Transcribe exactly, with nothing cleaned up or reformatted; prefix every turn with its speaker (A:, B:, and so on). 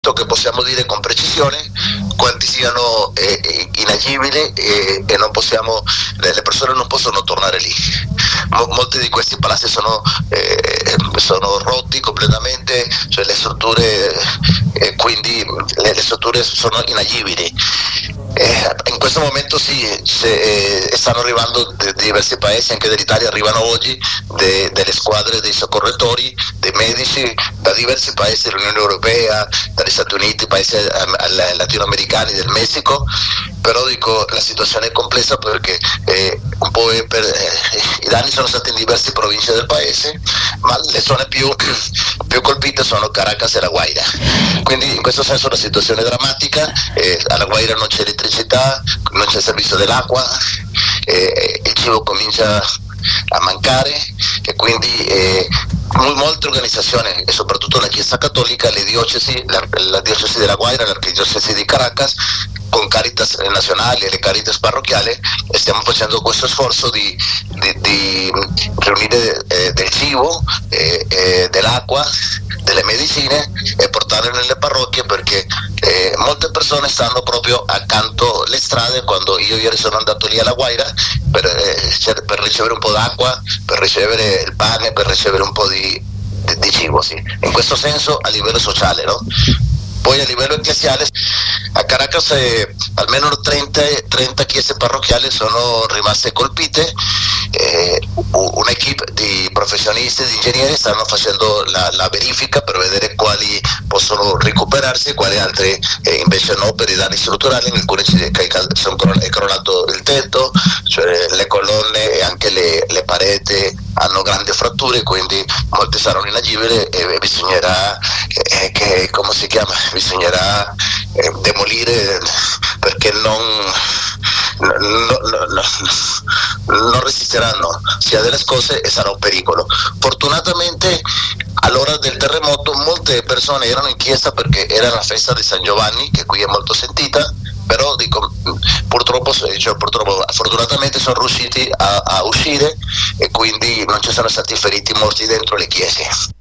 A: che possiamo dire con precisione quanti siano eh, inagibili e, e non possiamo, le, le persone non possono tornare lì. Mo, molti di questi palazzi sono, eh, sono rotti completamente, cioè le strutture, eh, quindi le, le strutture sono inagibili. Eh, in questo momento sì, se, eh, stanno arrivando di diversi paesi, anche dell'Italia arrivano oggi de, delle squadre dei soccorritori, dei medici da diversi paesi dell'Unione Europea, dagli Stati Uniti, paesi eh, latinoamericani, del Messico. Però dico, la situazione è complessa perché eh, un po' per, eh, i danni sono stati in diverse province del paese, ma le zone più, più colpite sono Caracas e La Guaira. Quindi in questo senso la situazione è drammatica, eh, a La Guaira non c'è elettricità, non c'è servizio dell'acqua, eh, il cibo comincia a mancare e quindi eh, molte organizzazioni e soprattutto la Chiesa Cattolica, le diocesi, la, la diocesi della Guaira, l'archidiocesi di Caracas, con Caritas nazionali e le Caritas parrocchiali stiamo facendo questo sforzo di, di, di riunire eh, del cibo, eh, eh, dell'acqua, delle medicine e portarle nelle parrocchie, perché eh, molte persone stanno proprio accanto alle strade. Quando io ieri sono andato lì alla Guaira per, eh, per ricevere un po' d'acqua, per ricevere il pane, per ricevere un po' di, di, di cibo, sì. In questo senso a livello sociale, no? Poi a livello ecclesiale a Caracas eh, almeno trenta, trenta chiese parrocchiali sono rimaste colpite. Eh, un'equipe di professionisti, di ingegneri stanno facendo la, la verifica per vedere quali possono recuperarsi, quali altre eh, invece no, per i danni strutturali. In alcune è crollato il tetto, cioè le colonne e anche le, le pareti hanno grandi fratture, quindi molte saranno inagibili e bisognerà eh, che, come si chiama, bisognerà eh, demolire perché non, no, no, no, non resisteranno sia delle scosse e sarà un pericolo. Fortunatamente all'ora del terremoto molte persone erano in chiesa perché era la festa di San Giovanni, che qui è molto sentita, però dico, purtroppo, cioè, purtroppo fortunatamente sono riusciti a, a uscire e quindi non ci sono stati feriti morti dentro le chiese.